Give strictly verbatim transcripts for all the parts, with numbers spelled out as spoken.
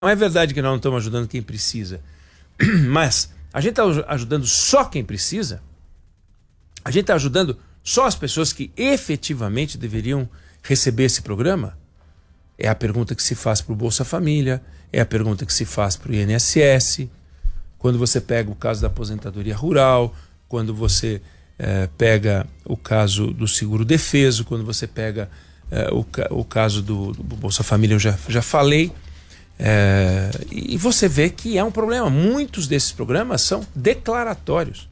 Não é verdade que nós não estamos ajudando quem precisa, mas a gente está ajudando só quem precisa? A gente está ajudando só as pessoas que efetivamente deveriam receber esse programa? É a pergunta que se faz para o Bolsa Família, é a pergunta que se faz para o I N S S. Quando você pega o caso da aposentadoria rural, quando você eh, pega o caso do seguro defeso, quando você pega eh, o, o caso do, do Bolsa Família, eu já, já falei. É, e você vê que é um problema. Muitos desses programas são declaratórios.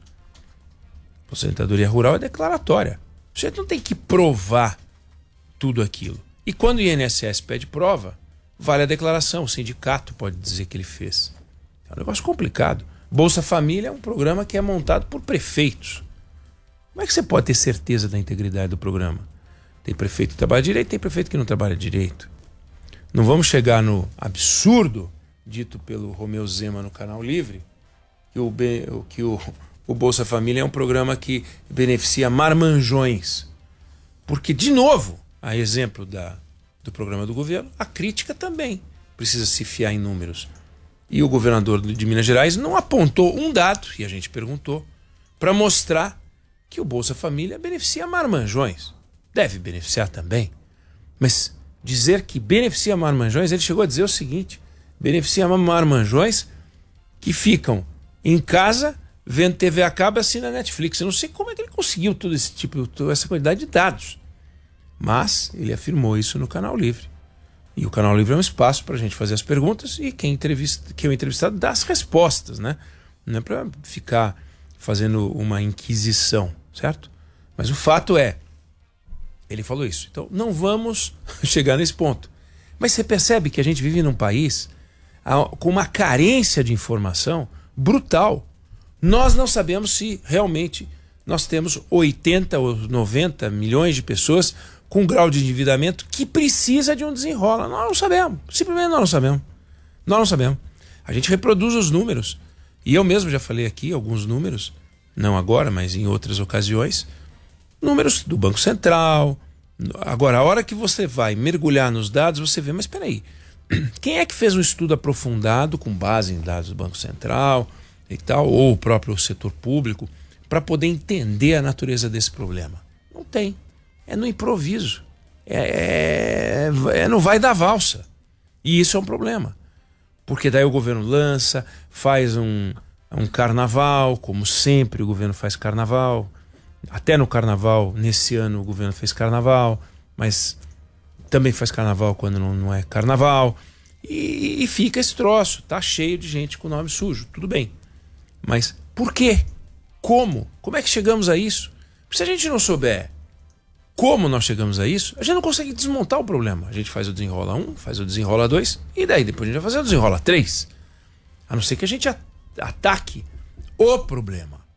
A aposentadoria rural é declaratória. Você não tem que provar tudo aquilo. E quando o I N S S pede prova, vale a declaração. O sindicato pode dizer que ele fez. É um negócio complicado. Bolsa Família é um programa que é montado por prefeitos. Como é que você pode ter certeza da integridade do programa? Tem prefeito que trabalha direito, tem prefeito que não trabalha direito. Não vamos chegar no absurdo dito pelo Romeu Zema no Canal Livre, que o, que o, o Bolsa Família é um programa que beneficia marmanjões. Porque, de novo, a exemplo da, do programa do governo, a crítica também precisa se fiar em números. E o governador de Minas Gerais não apontou um dado, e a gente perguntou, para mostrar que o Bolsa Família beneficia marmanjões. Deve beneficiar também, mas dizer que beneficia marmanjões, ele chegou a dizer o seguinte: beneficia marmanjões que ficam em casa vendo T V a cabo e assina Netflix. Eu não sei como é que ele conseguiu todo esse tipo, toda essa quantidade de dados, mas ele afirmou isso no Canal Livre. E o Canal Livre é um espaço para a gente fazer as perguntas e quem, entrevista, quem é o entrevistado dá as respostas, né? Não é para ficar fazendo uma inquisição, certo? Mas o fato é, ele falou isso. Então, não vamos chegar nesse ponto. Mas você percebe que a gente vive num país com uma carência de informação brutal. Nós não sabemos se realmente nós temos oitenta ou noventa milhões de pessoas com um grau de endividamento que precisa de um desenrola. Nós não sabemos. Simplesmente nós não sabemos. Nós não sabemos. A gente reproduz os números. E eu mesmo já falei aqui alguns números, não agora, mas em outras ocasiões, números do Banco Central. Agora, a hora que você vai mergulhar nos dados, você vê, mas espera aí, quem é que fez um estudo aprofundado com base em dados do Banco Central e tal, ou o próprio setor público, para poder entender a natureza desse problema? Não tem. É no improviso. É, é, é no vai da valsa. E isso é um problema. Porque daí o governo lança, faz um, um carnaval, como sempre o governo faz carnaval. Até no carnaval, nesse ano o governo fez carnaval, mas também faz carnaval quando não, não é carnaval. E, e fica esse troço, tá cheio de gente com nome sujo, tudo bem. Mas por quê? Como? Como é que chegamos a isso? Porque se a gente não souber como nós chegamos a isso, a gente não consegue desmontar o problema. A gente faz o desenrola um, faz o desenrola dois, e daí depois a gente vai fazer o desenrola três. A não ser que a gente ataque o problema.